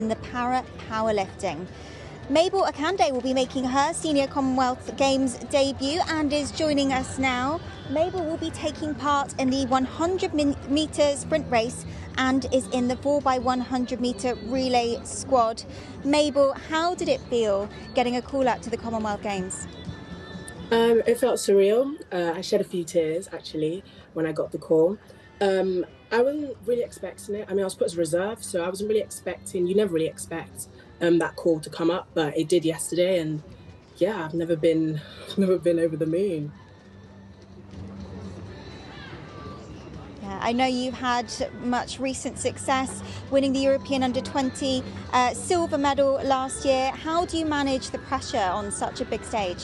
in the para powerlifting. Mabel Akande will be making her Senior Commonwealth Games debut and is joining us now. Mabel will be taking part in the 100-metre sprint race and is in the 4x100-metre relay squad. Mabel, how did it feel getting a call out to the Commonwealth Games? It felt surreal. I shed a few tears, actually, when I got the call. I wasn't really expecting it. I mean, I was put as reserve, so I wasn't really expecting, you never really expect that call to come up, but it did yesterday, and yeah, I've never been over the moon. Yeah, I know you've had much recent success winning the European Under-20 silver medal last year. How do you manage the pressure on such a big stage?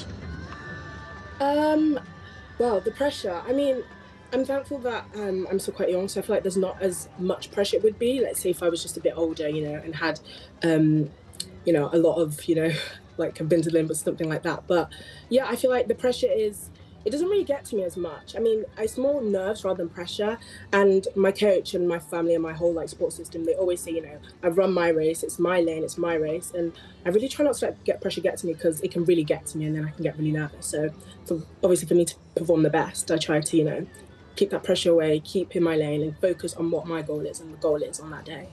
Well, the pressure, I mean, I'm thankful that I'm still quite young, so I feel like there's not as much pressure it would be. Let's say if I was just a bit older, and had, a lot of, like I've been to Limbo or something like that. But yeah, I feel like the pressure it doesn't really get to me as much. I mean, it's more nerves rather than pressure. And my coach and my family and my whole sports system, they always say, I run my race, it's my lane, it's my race. And I really try not to let pressure get to me because it can really get to me and then I can get really nervous. So obviously for me to perform the best, I try to, keep that pressure away, keep in my lane and focus on what my goal is and the goal is on that day.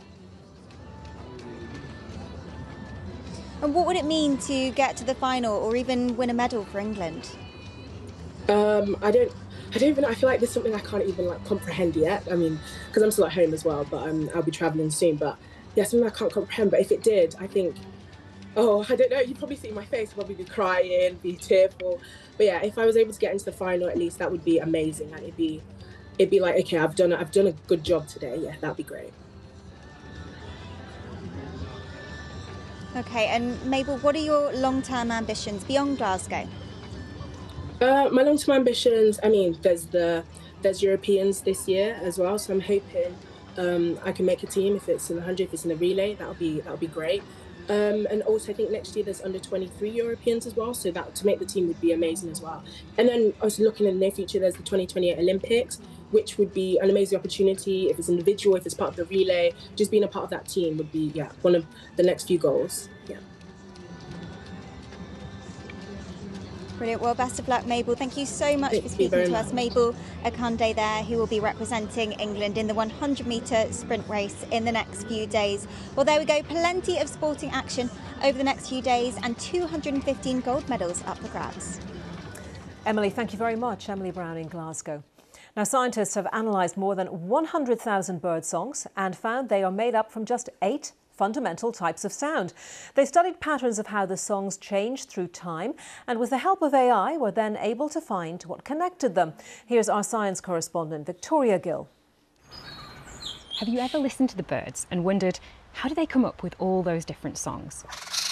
And what would it mean to get to the final or even win a medal for England? I don't even know. I feel like there's something I can't even comprehend yet. I mean, because I'm still at home as well, but I'll be traveling soon. But yeah, something I can't comprehend. But if it did, I think, I don't know. You'd probably see my face. I'd probably be crying, be tearful. But yeah, if I was able to get into the final, at least that would be amazing. And it'd be like, okay, I've done a good job today. Yeah, that'd be great. Okay, and Mabel, what are your long-term ambitions beyond Glasgow? My long-term ambitions, I mean, there's Europeans this year as well, so I'm hoping I can make a team if it's in the 100, if it's in the relay, that'll be great. And also I think next year there's under-23 Europeans as well, so that to make the team would be amazing as well. And then also looking in the near future, there's the 2028 Olympics, which would be an amazing opportunity if it's individual, if it's part of the relay. Just being a part of that team would be one of the next few goals. Yeah. Brilliant. Well, best of luck, Mabel. Thank you so much for speaking to us. Mabel Akande there, who will be representing England in the 100-metre sprint race in the next few days. Well, there we go. Plenty of sporting action over the next few days and 215 gold medals up for grabs. Emily, thank you very much. Emily Brown in Glasgow. Now, scientists have analysed more than 100,000 bird songs and found they are made up from just 8 fundamental types of sound. They studied patterns of how the songs change through time, and with the help of AI were then able to find what connected them. Here's our science correspondent, Victoria Gill. Have you ever listened to the birds and wondered, how do they come up with all those different songs?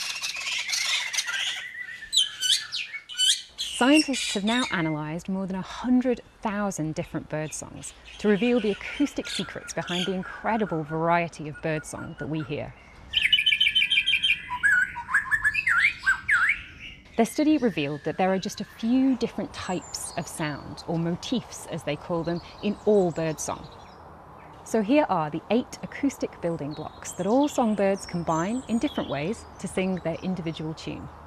Scientists have now analysed more than 100,000 different bird songs to reveal the acoustic secrets behind the incredible variety of birdsong that we hear. Their study revealed that there are just a few different types of sound, or motifs as they call them, in all birdsong. So here are the 8 acoustic building blocks that all songbirds combine in different ways to sing their individual tune.